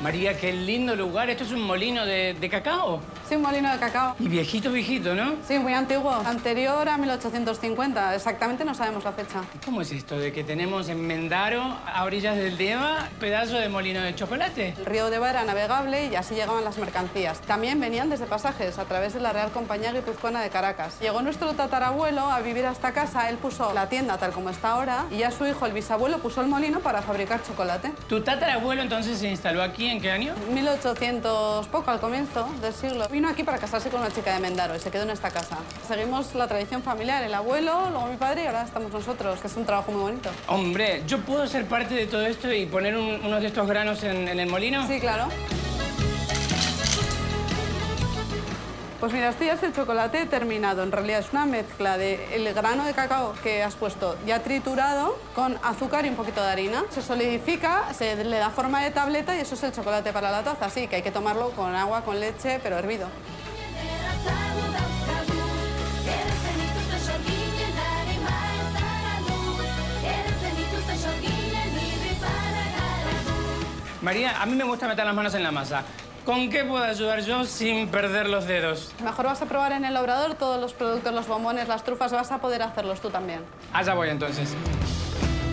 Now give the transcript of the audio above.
María, qué lindo lugar. ¿Esto es un molino de cacao? Sí, un molino de cacao. Y viejito, viejito, ¿no? Sí, muy antiguo. Anterior a 1850. Exactamente no sabemos la fecha. ¿Cómo es esto de que tenemos en Mendaro, a orillas del Deva, pedazo de molino de chocolate? El río Deva era navegable y así llegaban las mercancías. También venían desde pasajes a través de la Real Compañía Guipuzcoana de Caracas. Llegó nuestro tatarabuelo a vivir a esta casa. Él puso la tienda tal como está ahora y ya su hijo, el bisabuelo, puso el molino para fabricar chocolate. ¿Tu tatarabuelo entonces se instaló aquí en qué año? 1800 poco, al comienzo del siglo. Vino aquí para casarse con una chica de Mendaro y se quedó en esta casa. Seguimos la tradición familiar, el abuelo, luego mi padre y ahora estamos nosotros, que es un trabajo muy bonito. Hombre, ¿yo puedo ser parte de todo esto y poner unos de estos granos en el molino? Sí, claro. Pues mira, este ya es el chocolate terminado. En realidad es una mezcla del grano de cacao que has puesto ya triturado con azúcar y un poquito de harina. Se solidifica, se le da forma de tableta y eso es el chocolate para la taza. Así que hay que tomarlo con agua, con leche, pero hervido. María, a mí me gusta meter las manos en la masa. ¿Con qué puedo ayudar yo sin perder los dedos? Mejor vas a probar en el obrador todos los productos, los bombones, las trufas, vas a poder hacerlos tú también. Allá voy entonces.